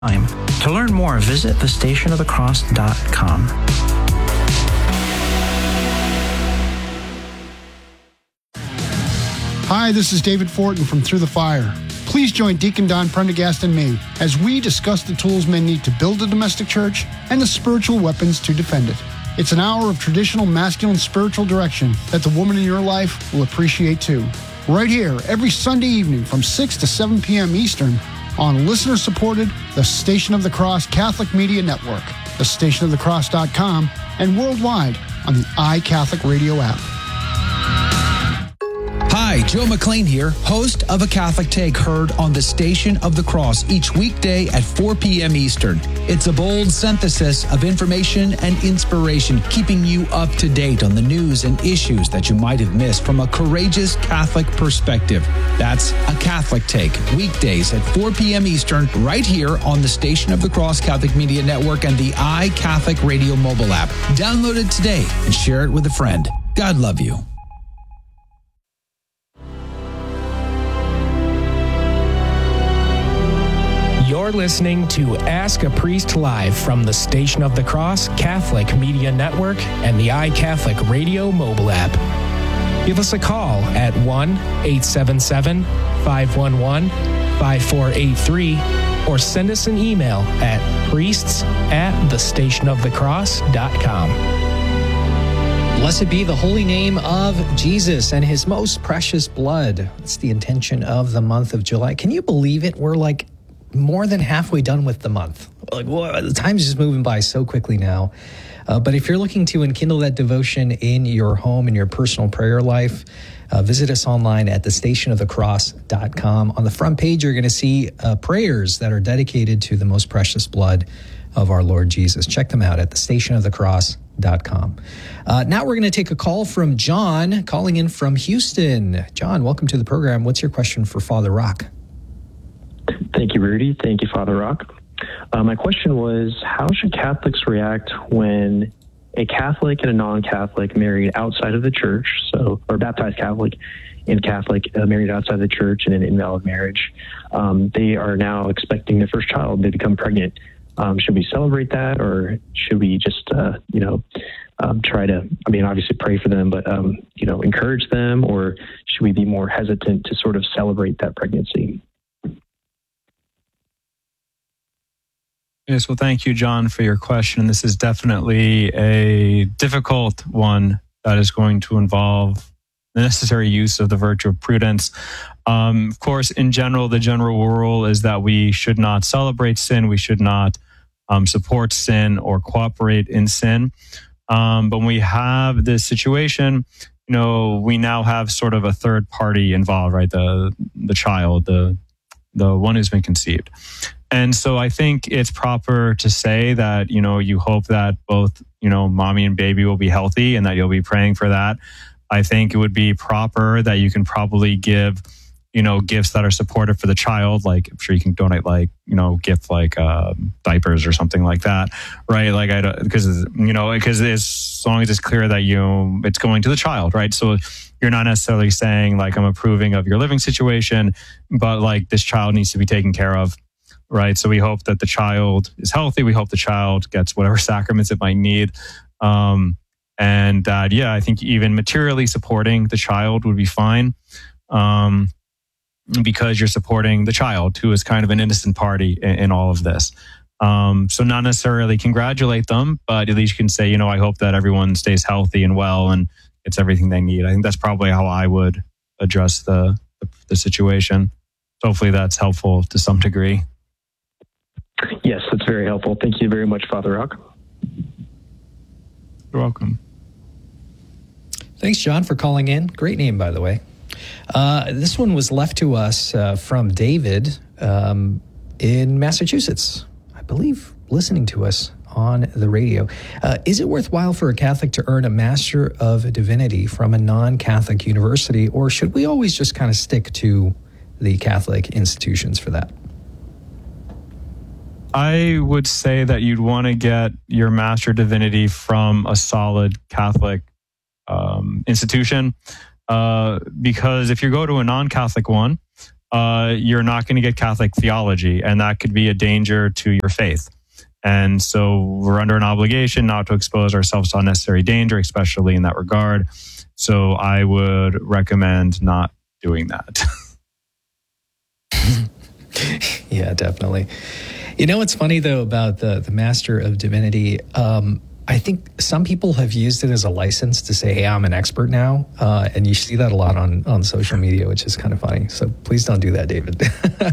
To learn more, visit thestationofthecross.com. Hi, this is David Fortin from Through the Fire. Please join Deacon Don Prendergast and me as we discuss the tools men need to build a domestic church and the spiritual weapons to defend it. It's an hour of traditional masculine spiritual direction that the woman in your life will appreciate too. Right here, every Sunday evening from 6 to 7 p.m. Eastern on listener-supported The Station of the Cross Catholic Media Network, thestationofthecross.com, and worldwide on the iCatholic Radio app. Hi, Joe McLean here, host of A Catholic Take, heard on the Station of the Cross each weekday at 4 p.m. Eastern. It's a bold synthesis of information and inspiration, keeping you up to date on the news and issues that you might have missed from a courageous Catholic perspective. That's A Catholic Take, weekdays at 4 p.m. Eastern, right here on the Station of the Cross Catholic Media Network and the iCatholic Radio mobile app. Download it today and share it with a friend. God love you. You're listening to Ask a Priest Live from the Station of the Cross Catholic Media Network and the iCatholic Radio mobile app. Give us a call at 1-877-511-5483 or send us an email at priests@thestationofthecross.com. Blessed be the holy name of Jesus and his most precious blood. That's the intention of the month of July. Can you believe it? We're like more than halfway done with the month. Like, whoa, the time's just moving by so quickly now. But if you're looking to enkindle that devotion in your home, in your personal prayer life, visit us online at thestationofthecross.com. On the front page, you're going to see prayers that are dedicated to the most precious blood of our Lord Jesus. Check them out at thestationofthecross.com. Now we're going to take a call from John, calling in from Houston. John, welcome to the program. What's your question for Father Rock? Thank you, Rudy. Thank you, Father Rock. My question was, how should Catholics react when a Catholic and a non-Catholic married outside of the church, or baptized Catholic and Catholic married outside the church in an invalid marriage? They are now expecting their first child. They become pregnant. Should we celebrate that, or should we just, try to, obviously pray for them, but, encourage them, or should we be more hesitant to sort of celebrate that pregnancy? Yes, well, thank you, John, for your question. This is definitely a difficult one that is going to involve the necessary use of the virtue of prudence. Of course, in general, the general rule is that we should not celebrate sin. We should not support sin or cooperate in sin. But when we have this situation, we now have sort of a third party involved, right? The child, the one who's been conceived. And so I think it's proper to say that, you hope that both, mommy and baby will be healthy and that you'll be praying for that. I think it would be proper that you can probably give, gifts that are supportive for the child. Like, I'm sure you can donate gift like diapers or something like that, right? Like, because as long as it's clear that it's going to the child, right? So you're not necessarily saying like, I'm approving of your living situation, but like this child needs to be taken care of. Right. So we hope that the child is healthy. We hope the child gets whatever sacraments it might need. I think even materially supporting the child would be fine, because you're supporting the child, who is kind of an innocent party in all of this. So not necessarily congratulate them, but at least you can say, I hope that everyone stays healthy and well and gets everything they need. I think that's probably how I would address the situation. Hopefully that's helpful to some degree. Yes, that's very helpful. Thank you very much, Father Rock. You're welcome. Thanks, John, for calling in. Great name, by the way. This one was left to us from David in Massachusetts, I believe, listening to us on the radio. Is it worthwhile for a Catholic to earn a Master of Divinity from a non-Catholic university, or should we always just kind of stick to the Catholic institutions for that? I would say that you'd want to get your Master of Divinity from a solid Catholic institution, because if you go to a non-Catholic one, you're not going to get Catholic theology, and that could be a danger to your faith. And so we're under an obligation not to expose ourselves to unnecessary danger, especially in that regard. So I would recommend not doing that. Yeah, definitely. You know what's funny, though, about the Master of Divinity? I think some people have used it as a license to say, hey, I'm an expert now. And you see that a lot on social media, which is kind of funny. So please don't do that, David.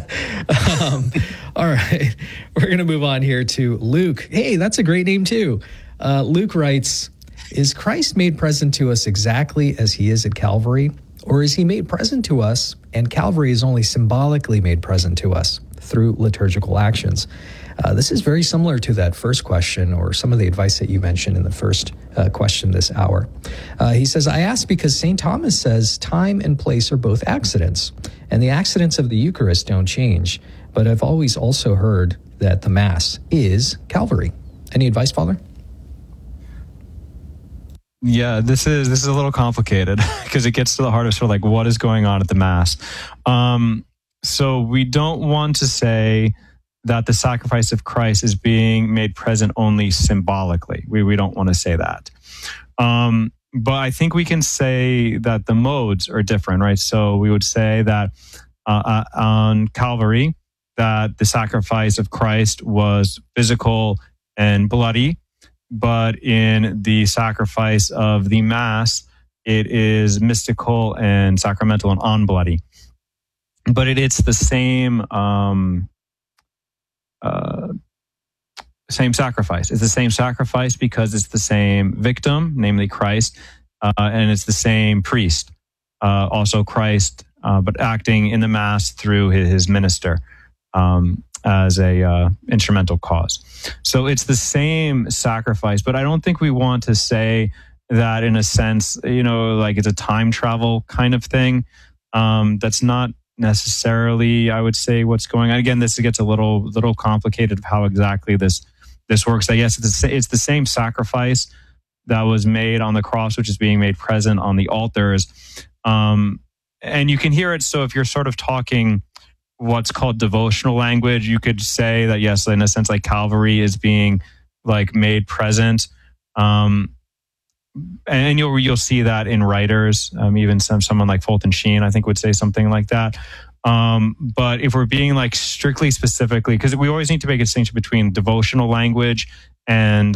All right. We're going to move on here to Luke. Hey, that's a great name, too. Luke writes, is Christ made present to us exactly as he is at Calvary? Or is he made present to us and Calvary is only symbolically made present to us through liturgical actions? This is very similar to that first question, or some of the advice that you mentioned in the first question this hour. He says, I ask because St. Thomas says time and place are both accidents, and the accidents of the Eucharist don't change. But I've always also heard that the Mass is Calvary. Any advice, Father? Yeah, this is a little complicated because it gets to the heart of sort of like what is going on at the Mass. So we don't want to say that the sacrifice of Christ is being made present only symbolically. We don't want to say that. But I think we can say that the modes are different, right? So we would say that on Calvary, that the sacrifice of Christ was physical and bloody, but in the sacrifice of the Mass, it is mystical and sacramental and unbloody. But it's the same same sacrifice. It's the same sacrifice because it's the same victim, namely Christ, and it's the same priest, also Christ, but acting in the Mass through his minister as a instrumental cause. So it's the same sacrifice, but I don't think we want to say that in a sense, like it's a time travel kind of thing. That's not necessarily, I would say, what's going on. Again, this gets a little complicated of how exactly this works. I guess it's the same sacrifice that was made on the cross, which is being made present on the altars. And you can hear it. So if you're sort of talking what's called devotional language, you could say that, yes, in a sense, like Calvary is being like made present. And you'll see that in writers, even someone like Fulton Sheen, I think, would say something like that. But if we're being like strictly specifically, because we always need to make a distinction between devotional language and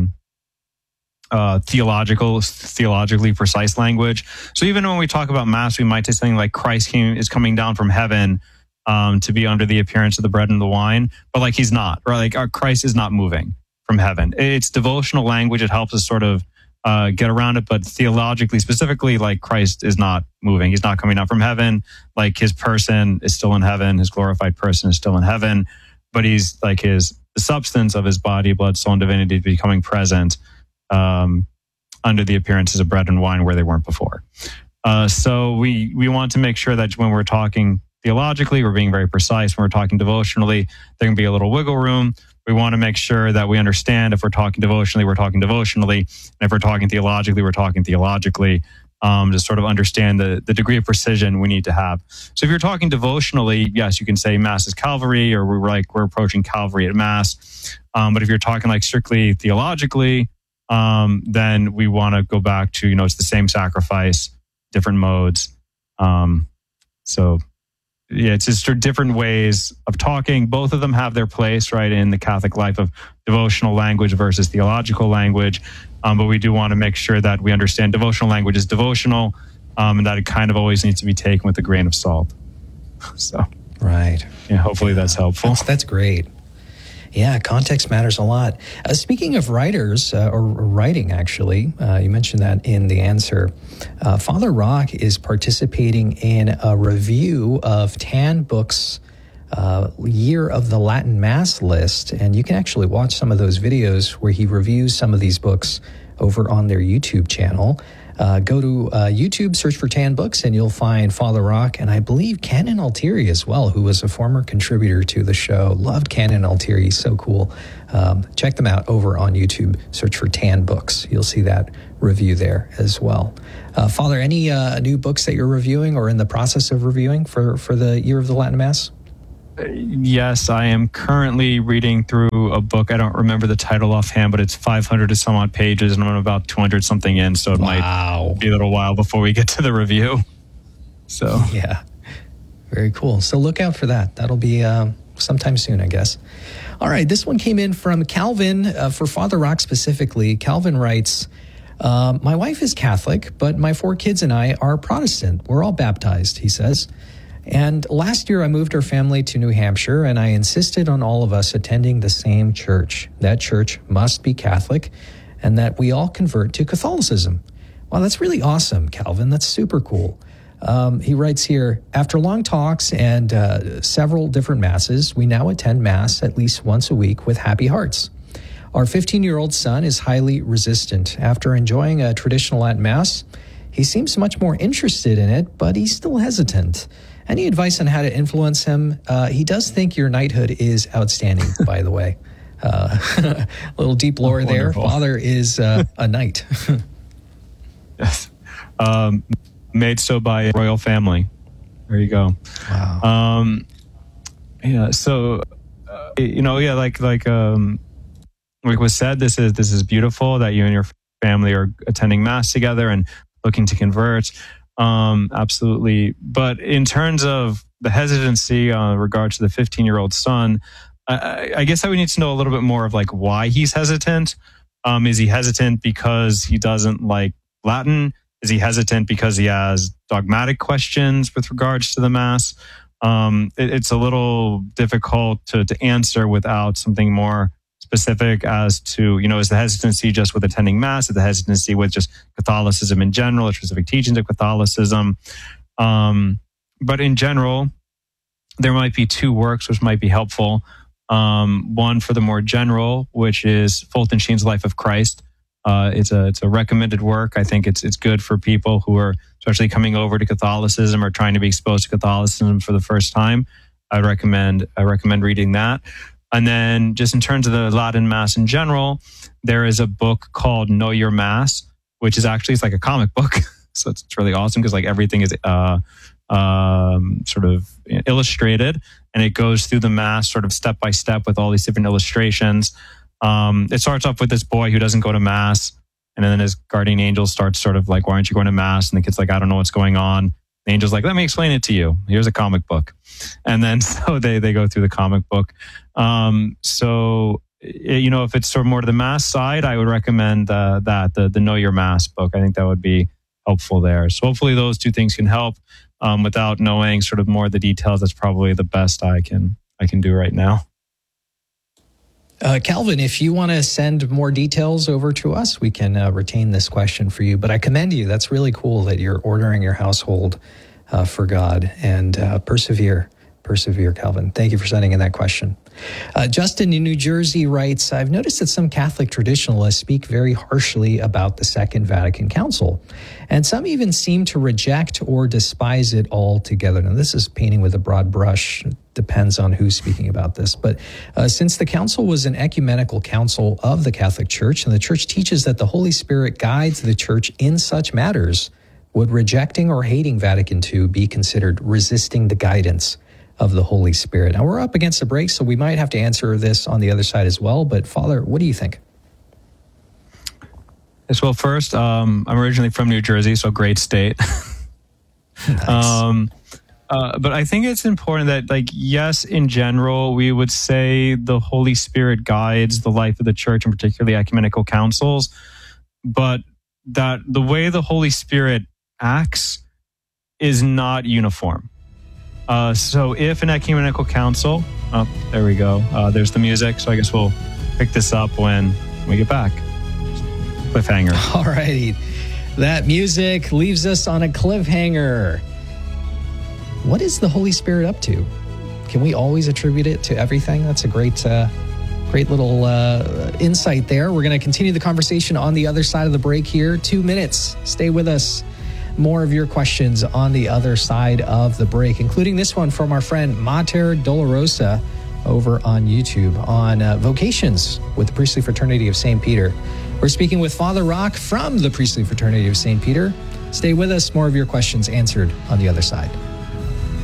theologically precise language. So even when we talk about Mass, we might say something like Christ is coming down from heaven to be under the appearance of the bread and the wine, but like he's not, right? Like our Christ is not moving from heaven. It's devotional language. It helps us sort of get around it, but theologically, specifically, like Christ is not moving. He's not coming down from heaven. Like his person is still in heaven. His glorified person is still in heaven, but he's like the substance of his body, blood, soul, and divinity is becoming present under the appearances of bread and wine where they weren't before. So we want to make sure that when we're talking theologically, we're being very precise. When we're talking devotionally, there can be a little wiggle room. We want to make sure that we understand if we're talking devotionally, we're talking devotionally. And if we're talking theologically, we're talking theologically, to sort of understand the degree of precision we need to have. So if you're talking devotionally, yes, you can say Mass is Calvary, or we're approaching Calvary at Mass. But if you're talking like strictly theologically, then we want to go back to, it's the same sacrifice, different modes. Yeah, it's just different ways of talking. Both of them have their place, right, in the Catholic life of devotional language versus theological language. But we do want to make sure that we understand devotional language is devotional, and that it kind of always needs to be taken with a grain of salt. So, right. Yeah, hopefully that's helpful. That's great. Yeah, context matters a lot. Speaking of writers, or writing, actually, you mentioned that in the answer. Father Rock is participating in a review of Tan Book's Year of the Latin Mass list, and you can actually watch some of those videos where he reviews some of these books over on their YouTube channel. Go to YouTube, search for Tan Books, and you'll find Father Rock, and I believe Canon Altieri as well, who was a former contributor to the show. Loved Canon Altieri, he's so cool. Check them out over on YouTube. Search for Tan Books. You'll see that review there as well. Father, any new books that you're reviewing or in the process of reviewing for the Year of the Latin Mass? Yes, I am currently reading through a book. I don't remember the title offhand, but it's 500 to some odd pages, and I'm about 200 something in, so it might be a little while before we get to the review. So yeah, very cool. So look out for that. That'll be sometime soon, I guess. All right, this one came in from Calvin for Father Rock specifically. Calvin writes, my wife is Catholic, but my 4 kids and I are Protestant. We're all baptized, he says. And last year I moved our family to New Hampshire, and I insisted on all of us attending the same church. That church must be Catholic, and that we all convert to Catholicism. Wow, that's really awesome, Calvin. That's super cool. He writes here, after long talks and several different masses, we now attend Mass at least once a week with happy hearts. Our 15-year-old son is highly resistant. After enjoying a traditional Latin Mass, he seems much more interested in it, but he's still hesitant. Any advice on how to influence him? He does think your knighthood is outstanding, by the way. A little deep lore there. Father is a knight. Yes. Made so by a royal family. There you go. Wow. Yeah. So, like was said, this is beautiful that you and your family are attending Mass together and looking to convert. Absolutely. But in terms of the hesitancy in regard to the 15-year-old son, I guess I would need to know a little bit more of like why he's hesitant. Is he hesitant because he doesn't like Latin? Is he hesitant because he has dogmatic questions with regards to the Mass? It's a little difficult to answer without something more specific as to, is the hesitancy just with attending Mass? Is the hesitancy with just Catholicism in general, or specific teachings of Catholicism? But in general, there might be 2 works which might be helpful. One for the more general, which is Fulton Sheen's Life of Christ. It's a recommended work. I think it's good for people who are especially coming over to Catholicism or trying to be exposed to Catholicism for the first time. I recommend reading that. And then just in terms of the Latin Mass in general, there is a book called Know Your Mass, which is actually, it's like a comic book. So it's really awesome because like everything is sort of illustrated, and it goes through the Mass sort of step by step with all these different illustrations. It starts off with this boy who doesn't go to Mass, and then his guardian angel starts sort of like, why aren't you going to Mass? And the kid's like, I don't know what's going on. The angel's like, let me explain it to you. Here's a comic book. And then so they go through the comic book. If it's sort of more to the Mass side, I would recommend the Know Your Mass book. I think that would be helpful there. So hopefully those 2 things can help. Without knowing sort of more of the details, that's probably the best I can do right now. Calvin, if you want to send more details over to us, we can retain this question for you. But I commend you. That's really cool that you're ordering your household for God, and persevere, Calvin. Thank you for sending in that question. Justin in New Jersey writes, I've noticed that some Catholic traditionalists speak very harshly about the Second Vatican Council, and some even seem to reject or despise it altogether. Now, this is painting with a broad brush. It depends on who's speaking about this. But since the council was an ecumenical council of the Catholic Church, and the Church teaches that the Holy Spirit guides the Church in such matters, would rejecting or hating Vatican II be considered resisting the guidance of the Holy Spirit? Now, we're up against the break, so we might have to answer this on the other side as well. But Father, what do you think? Yes, well, first, I'm originally from New Jersey, so great state. Nice. But I think it's important that, yes, in general, we would say the Holy Spirit guides the life of the Church, and particularly ecumenical councils, but that the way the Holy Spirit acts is not uniform. So if an ecumenical council, there we go. There's the music. So I guess we'll pick this up when we get back. Cliffhanger. All righty. That music leaves us on a cliffhanger. What is the Holy Spirit up to? Can we always attribute it to everything? That's a great Great little insight there. We're going to continue the conversation on the other side of the break here. 2 minutes. Stay with us. More of your questions on the other side of the break, including this one from our friend Mater Dolorosa over on YouTube on vocations with the Priestly Fraternity of St. Peter. We're speaking with Father Rock from the Priestly Fraternity of St. Peter. Stay with us. More of your questions answered on the other side.